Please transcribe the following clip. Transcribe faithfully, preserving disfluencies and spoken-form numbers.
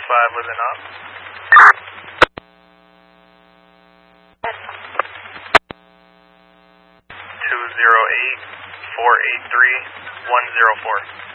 five with an op. two zero eight, four eight three, one zero four.